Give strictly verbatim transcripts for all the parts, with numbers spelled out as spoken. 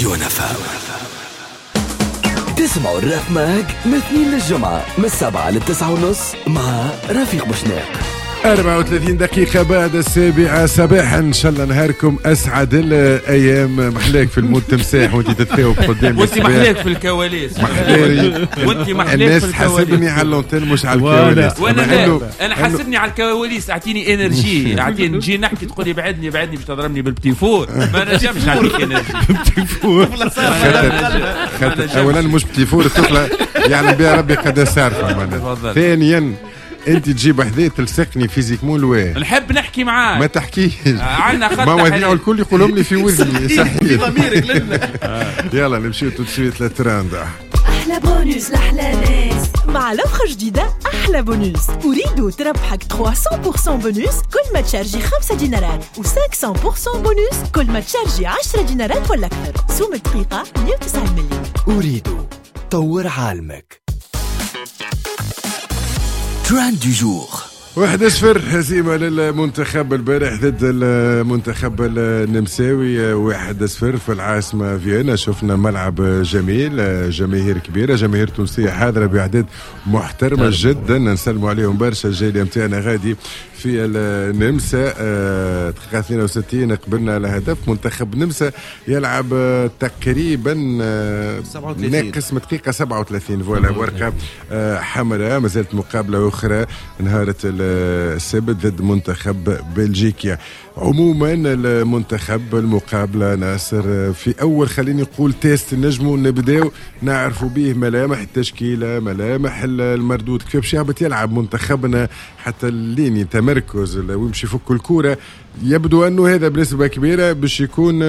راديو نفاو. تسمعوا الراب ماج من اثنين للجمعة من السبعة للتسعة ونص مع رفيق بوشناق. أربعة وثلاثين دقيقة بعد السابعة صباحا، إن شاء الله نهاركم أسعد الأيام. محلاك في المود تمساح وأنت تتثاوب قدام وأنت محلاك في الكواليس، محلاري وأنت محلاك الناس في الكواليس. حاسبني على اللونتين مش على الكواليس. وأنا لا، أنا حاسبني على الكواليس. أعطيني إنرجي، أعطيني نجي نحكي تقولي بعدني بعدني باش تضربني بالبتيفور، ما نجمش نعطيك إنرجي. بتيفور أولا مش بتيفور الطفلة يعني بها ربي قد سارفة. ثانيا انت تجيب حذاء تلصقني فيزيك مو الواه، نحب نحكي معاك ما تحكيش. عنا خط مواضيع الكل يقولهم لي في وزني صحيح. يلا نمشيو تو سويت للتراند. أحلى بونوس لأحلى ناس مع لفخة جديدة. أحلى بونوس، أريد تربحك ثلاثمية بالمية بونوس كل ما تشارجي خمسة دينارات و500 بالمية بونوس كل ما تشارجي عشرة دينارات ولا أكثر. سوم دقيقة مية وتسعين مليون. أريد طور عالمك. تراند دو جور. واحد صفر هزيمة للمنتخب البارح ضد المنتخب النمساوي. واحد صفر في العاصمة فيينا. شفنا ملعب جميل، جماهير كبيرة، جماهير تونسية حاضرة بأعداد محترمة جدا. نسلموا عليهم برشا. الجالية متاعنا غادي في النمسا. دقيقة اثنين وستين قبلنا على هدف. منتخب النمسا يلعب تقريبا ناقص دقيقة سبعة وثلاثين. فوالا ورقة حمراء. ما زالت مقابلة أخرى نهارة السبت ضد منتخب بلجيكا. عموما المنتخب المقابلة ناصر في أول خليني نقول تيست نجمو نبداو نعرفوا به ملامح التشكيلة، ملامح المردود، كيف باش يهبط يلعب منتخبنا حتى الليني تمركز ويمشي يفك الكورة. يبدو أنه هذا بنسبة كبيرة باش يكون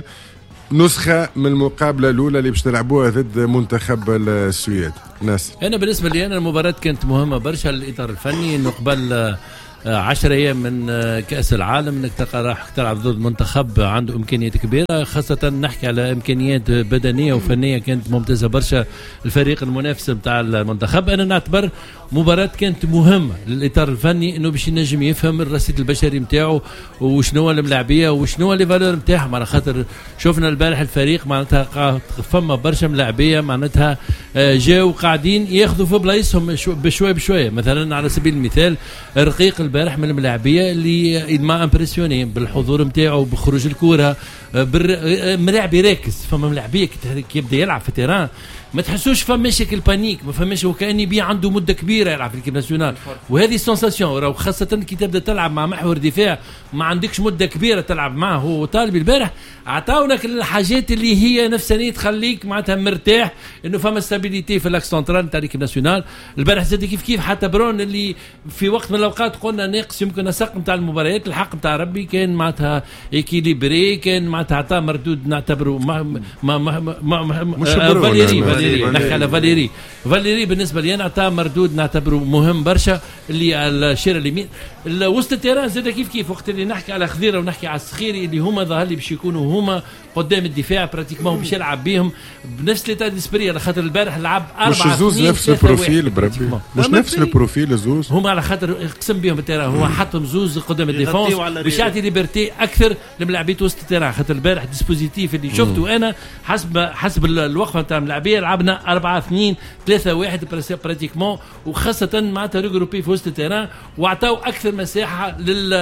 نسخة من المقابلة الأولى اللي باش تلعبوها ضد منتخب السويد. ناس أنا بالنسبة لي أنا المباراة كانت مهمة برشا للإطار الفني، إنه قبل عشر أيام من كأس العالم إنك تلقى راح تلعب ضد منتخب عنده إمكانيات كبيرة، خاصة نحكي على إمكانيات بدنية وفنية كانت ممتازة برشا الفريق المنافس متاع المنتخب. أنا نعتبر مباراة كانت مهمة للإطار الفني إنه باش ينجم يفهم الرصيد البشري متاعه وشنو الملاعبية وشنو لي فالور متاعهم، على خاطر شفنا البارح الفريق معناتها فما برشا ملاعبية معناتها جاوا قاعدين ياخذوا في بلايصهم بشوية بشوية. مثلا على سبيل المثال رقيق البارح من الملاعبية اللي ما امبرسيوني بالحضور متاعه بخروج الكرة، ملاعبي راكز. فما ملاعبية كي يبدا يلعب في التيران ما تحسوش فماش البانيك، ما فماش وكأني بي عنده مدة كبيرة يلعب في الكيب ناسيونال. وهذه السنساسيون راهو خاصة كي تبدا تلعب مع محور دفاع ما عندكش مدة كبيرة تلعب معه. هو طالب البارح عطاونك الحاجات اللي هي نفسانية تخليك معناتها مرتاح انه فما ستابيليتي في الاكس سنترال تاع الكيب ناسيونال. البارح زاد كيف كيف حتى برون اللي في وقت من الاوقات قلنا ناقص يمكن نسق نتاع المباريات، الحق نتاع ربي كان معناتها اكيليبري، كان معناتها عطاه مردود نعتبره ما ما ما, ما, ما مش فاليري فاليري نحكي على فاليري فاليري بالنسبه لي انا عطاه مردود نعتبره مهم برشا. اللي الشير اليمين وسط التيران زاد كيف كيف وقت اللي نحكي على خضيره ونحكي على السخيري اللي هما ظهر لي باش يكونوا هما قدام الدفاع براتيكمون باش يلعب بهم بنفس ليتا ديسبري، على خاطر البارح لعب أربعة مش زوز نفس البروفيل بربي، مش نفس البروفيل زوز هما على خاطر قسم بهم التيران. هو حطهم زوز قدام الديفونس باش يعطي ليبرتي اكثر لملاعبيه وسط التيران. خاطر البارح ديسبوزيتيف اللي شفته انا حسب حسب الوقفه نتاع الملاعبيه لعبنا أربعة اثنين ثلاثة واحد براتيكمون، وخاصه معناتها ريغروبي في وسط التيران وعطاو اكثر مساحه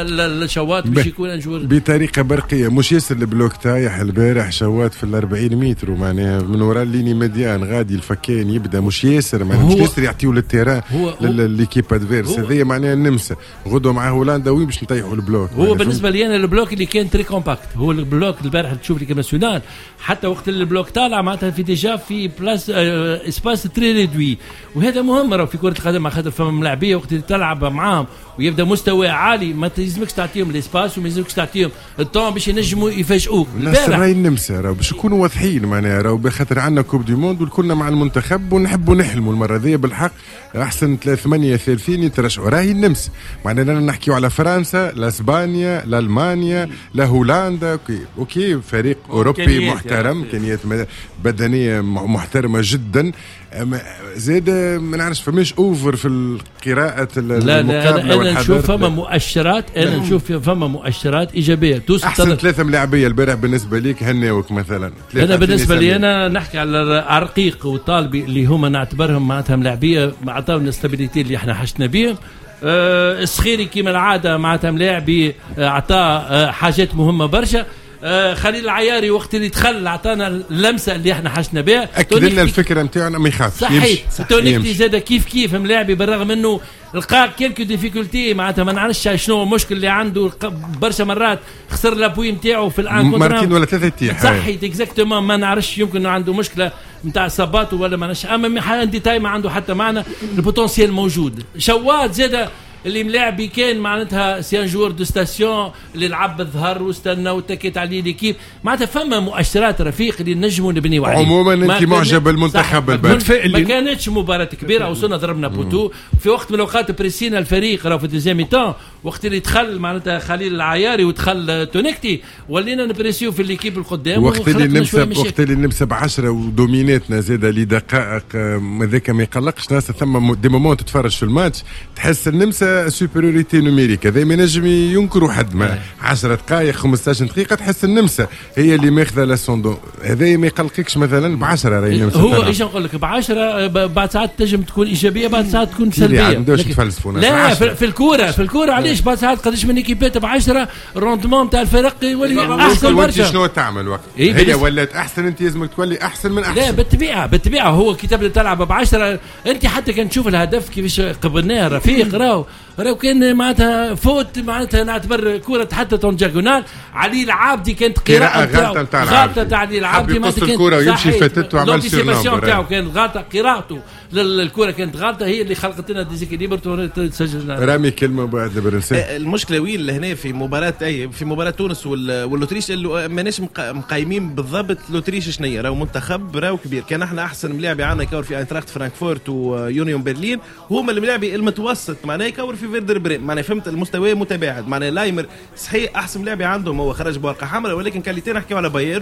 للشوات باش يكون انجور بطريقه برقيه. مش ياسر البلوك تايح البارح شوات في الأربعين متر ومعناها من وراء الليني ميديان غادي الفكان يبدا مش ياسر معناها مش ياسر يعطيو للتيران للكيب ادفيرس. هذه معناها النمسا غدوه مع هولندا وين باش نطيحوا البلوك. هو بالنسبه لي انا البلوك اللي كان تري كومباكت هو البلوك البارح تشوف لي ناسيونال حتى وقت البلوك طالع معناتها في ديجا في بلاس اه اسباس تري ريدوي، وهذا مهم راه في كره القدم مع خاطر فما ملاعبيه وقت اللي تلعب معاهم ويبدا مستوى عالي ما تلزمكش تعطيهم الاسباس وما يلزمكش تعطيهم الطون باش ينجموا يفاجئوك. الناس راهي النمسا راهو باش يكونوا واضحين معناها راهو بخاطر عندنا كوب دي موند والكلنا مع المنتخب ونحبوا نحلموا المره ذي بالحق احسن ثمانية وثلاثين يترشحوا. راهي النمسا معناها انا نحكيو على فرنسا لاسبانيا لالمانيا لهولندا اوكي اوكي فريق اوروبي محترم امكانيات بدنيه محترمه محترمه جدا. زاد ما نعرفش فماش اوفر في القراءه لا المقابله لا والحدث. انا نشوف فما مؤشرات انا نشوف فما مؤشرات ايجابيه. احسن ثلاثه ملاعبيه البارح بالنسبه ليك هناوك مثلا؟ انا بالنسبه لي انا نحكي على عرقيق وطالبي اللي هما نعتبرهم معناتها ملاعبيه عطاونا الاستابيليتي اللي احنا حشنا بيه. أه الصخيري كما العاده معناتها ملاعبي اعطاه أه حاجات مهمه برشا. آه خليل العياري وقت اللي دخل عطانا اللمسه اللي احنا حشنا بها. اكد لنا الفكره نتاعنا ما يخافش. صحيح تونيكتي زاد كيف كيف ملاعبي بالرغم انه لقى كيلكو ديفيكولتي معناتها ما نعرفش شنو المشكل اللي عنده. برشا مرات خسر لابوي نتاعو في الان مرتين ولا ثلاثه تيح. صحيح اكزاكتومون ما نعرفش يمكن انه عنده مشكله نتاع صباط ولا ما نعرفش. اما عندي تاي ما عنده حتى معنا البوتنسيال موجود. شواد زاد اللي ملاعبي كان معناتها سي ان جوور دو ستاسيون اللي لعب بالظهر واستنى وتكيت عليه ليكيب. معناتها فما مؤشرات رفيق اللي نجموا نبنيو عليه. عموما انت معجب بالمنتخب البارح. ما كانتش مباراه كبيره وصلنا ضربنا بوتو في وقت من الاوقات بريسينا الفريق راه في الدوزيام ميتون وقت اللي دخل معناتها خليل العياري ودخل تونيكتي ولينا نبريسيو في ليكيب القدام. وقت اللي نمسب وقت اللي نمسب عشرة ودوميناتنا زاده لدقائق هذاك ما يقلقش ناس. ثم دي مومون تتفرج في الماتش تحس النمسا سوبريوريتي نوميريك. هذا ما نجم ينكروا حد. ما عشرة دقائق خمسطاش دقيقه تحس النمسا هي اللي ماخذه لاسوندو. هذا ما يقلقكش مثلا بعشرة راهي النمسا. هو ايش نقول لك بعشرة بعد ساعات تنجم تكون ايجابيه بعد ساعات تكون سلبيه. لكن لا في, في الكوره في الكوره علاش بعد ساعات قداش من ايكيبات بعشرة الروندمون تاع الفرق يولي احسن برشا. شنو تعمل وقت إيه هي ولات احسن انت لازمك تولي احسن من احسن. لا بالطبيعه بالطبيعه هو كي تبدا تلعب بعشرة انت حتى كان تشوف الهدف كيفاش قبلناه رفيق راهو راهو كان معناتها فوت معناتها نعتبر كره حتى تون دياغونال. علي العابدي كانت قراءه غلطه غلطه تاع علي العابدي معناتها كانت الكره ويمشي فاتت وعمل سيرنومبر تاعو كانت غلطه. قراءته للكره كانت غلطه هي اللي خلقت لنا ديزيكيليبر تسجل. رامي كلمه بعد برنسي. المشكله وين هنا في مباراه اي في مباراه تونس واللوتريش ماناش مقايمين بالضبط. لوتريش شنو هي راهو منتخب راهو كبير. كان احنا احسن ملاعبي عندنا يكور في اينتراخت فرانكفورت ويونيون برلين هما الملاعبي المتوسط معناه يكور في فيردر بريم. معناه فهمت المستوى متباعد. معناه لايمر صحيح احسن لاعب عندهم هو خرج بورقه حمراء ولكن كان اللي نحكيو على بايرن